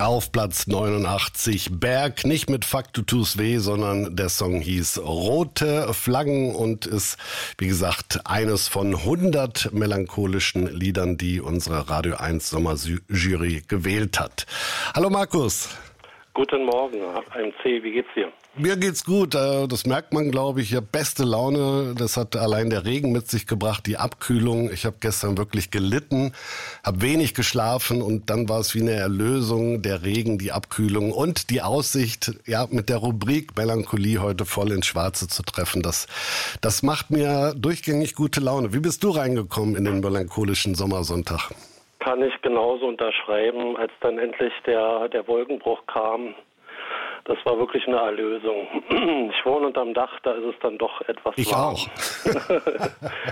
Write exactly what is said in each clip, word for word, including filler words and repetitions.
Auf Platz neunundachtzig Berg, nicht mit Fuck Du Tust Weh, sondern der Song hieß Rote Flaggen und ist, wie gesagt, eines von hundert melancholischen Liedern, die unsere Radio eins Sommerjury gewählt hat. Hallo Markus. Guten Morgen, A M C, wie geht's dir? Mir geht's gut, das merkt man, glaube ich. Ich habe beste Laune, das hat allein der Regen mit sich gebracht, die Abkühlung. Ich habe gestern wirklich gelitten, habe wenig geschlafen und dann war es wie eine Erlösung, der Regen, die Abkühlung und die Aussicht, ja, mit der Rubrik Melancholie heute voll ins Schwarze zu treffen. Das, das macht mir durchgängig gute Laune. Wie bist du reingekommen in den melancholischen Sommersonntag? Kann ich genauso unterschreiben, als dann endlich der, der Wolkenbruch kam. Das war wirklich eine Erlösung. Ich wohne unterm Dach, da ist es dann doch etwas ich warm. Ich auch.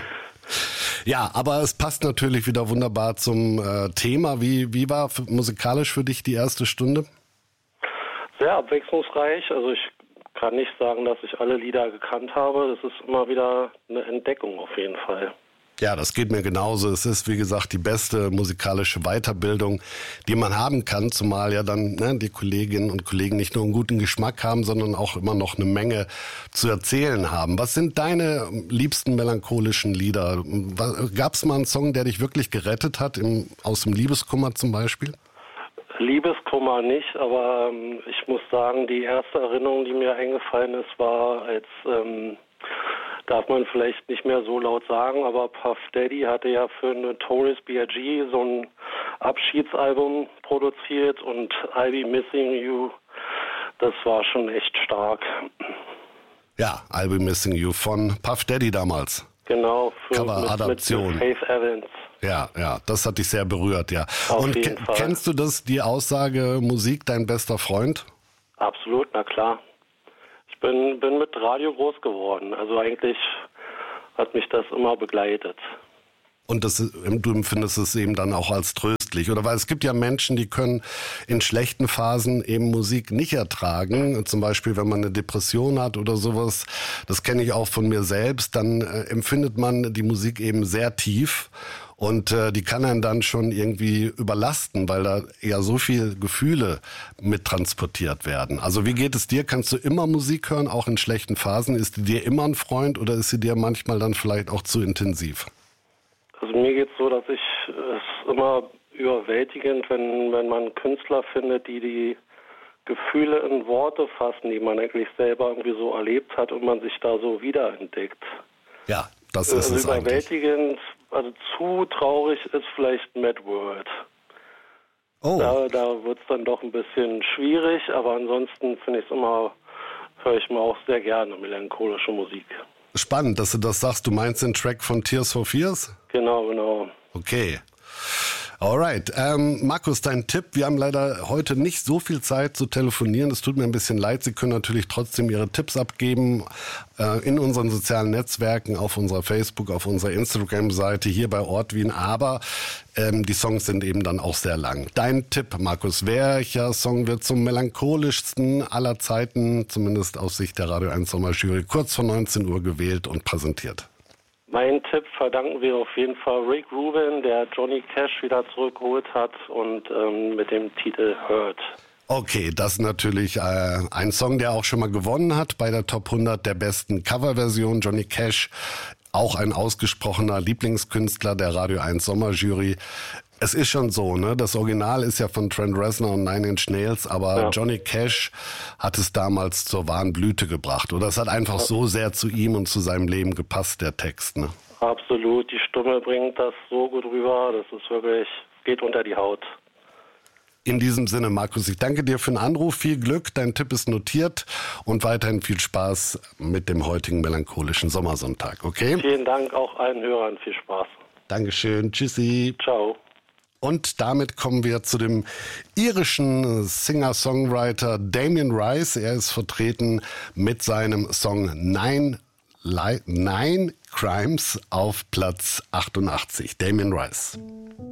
Ja, aber es passt natürlich wieder wunderbar zum äh, Thema. Wie, wie war für, musikalisch für dich die erste Stunde? Sehr abwechslungsreich. Also ich kann nicht sagen, dass ich alle Lieder gekannt habe. Das ist immer wieder eine Entdeckung auf jeden Fall. Ja, das geht mir genauso. Es ist, wie gesagt, die beste musikalische Weiterbildung, die man haben kann, zumal ja dann ne, die Kolleginnen und Kollegen nicht nur einen guten Geschmack haben, sondern auch immer noch eine Menge zu erzählen haben. Was sind deine liebsten melancholischen Lieder? Gab es mal einen Song, der dich wirklich gerettet hat, im, aus dem Liebeskummer zum Beispiel? Liebeskummer nicht, aber ähm, ich muss sagen, die erste Erinnerung, die mir eingefallen ist, war als... Ähm, darf man vielleicht nicht mehr so laut sagen, aber Puff Daddy hatte ja für Notorious B I G so ein Abschiedsalbum produziert und I'll Be Missing You, das war schon echt stark. Ja, I'll Be Missing You von Puff Daddy damals. Genau, für Cover-Adaption. Mit, mit Faith Evans. Ja, ja, das hat dich sehr berührt, ja. Auf und jeden ke- Fall. Kennst du das, die Aussage, Musik dein bester Freund? Absolut, na klar. Ich bin, bin mit Radio groß geworden. Also eigentlich hat mich das immer begleitet. Und das, du empfindest es eben dann auch als tröstlich, oder? Weil es gibt ja Menschen, die können in schlechten Phasen eben Musik nicht ertragen. Zum Beispiel, wenn man eine Depression hat oder sowas. Das kenne ich auch von mir selbst. Dann äh, empfindet man die Musik eben sehr tief. Und äh, die kann einen dann schon irgendwie überlasten, weil da ja so viel Gefühle mit transportiert werden. Also wie geht es dir? Kannst du immer Musik hören, auch in schlechten Phasen? Ist die dir immer ein Freund oder ist sie dir manchmal dann vielleicht auch zu intensiv? Also mir geht es so, dass ich es immer überwältigend, wenn, wenn man Künstler findet, die die Gefühle in Worte fassen, die man eigentlich selber irgendwie so erlebt hat und man sich da so wiederentdeckt. Ja, das ist also es überwältigend, eigentlich. Also zu traurig ist vielleicht Mad World. Oh. Da, da wird es dann doch ein bisschen schwierig, aber ansonsten finde ich es immer, höre ich mir auch sehr gerne melancholische Musik. Spannend, dass du das sagst. Du meinst den Track von Tears for Fears? Genau, genau. Okay. Alright. Ähm, Markus, dein Tipp. Wir haben leider heute nicht so viel Zeit zu telefonieren. Es tut mir ein bisschen leid. Sie können natürlich trotzdem Ihre Tipps abgeben äh, in unseren sozialen Netzwerken, auf unserer Facebook, auf unserer Instagram-Seite, hier bei Ortwin. Aber ähm, die Songs sind eben dann auch sehr lang. Dein Tipp, Markus. Welcher Song wird zum melancholischsten aller Zeiten, zumindest aus Sicht der Radio eins Sommerjury, kurz vor neunzehn Uhr gewählt und präsentiert? Mein Tipp verdanken wir auf jeden Fall Rick Rubin, der Johnny Cash wieder zurückgeholt hat und ähm, mit dem Titel Hurt. Okay, das ist natürlich äh, ein Song, der auch schon mal gewonnen hat bei der Top hundert der besten Coverversion. Johnny Cash, auch ein ausgesprochener Lieblingskünstler der Radio eins Sommerjury. Es ist schon so, ne? Das Original ist ja von Trent Reznor und Nine Inch Nails, aber ja. Johnny Cash hat es damals zur wahren Blüte gebracht. Oder es hat einfach ja. so sehr zu ihm und zu seinem Leben gepasst, der Text, ne? Absolut, die Stimme bringt das so gut rüber, das ist wirklich, geht unter die Haut. In diesem Sinne, Markus, ich danke dir für den Anruf, viel Glück, dein Tipp ist notiert und weiterhin viel Spaß mit dem heutigen melancholischen Sommersonntag, okay? Vielen Dank auch allen Hörern, viel Spaß. Dankeschön, tschüssi. Ciao. Und damit kommen wir zu dem irischen Singer-Songwriter Damien Rice. Er ist vertreten mit seinem Song Nine, Li- Nine Crimes auf Platz achtundachtzig. Damien Rice.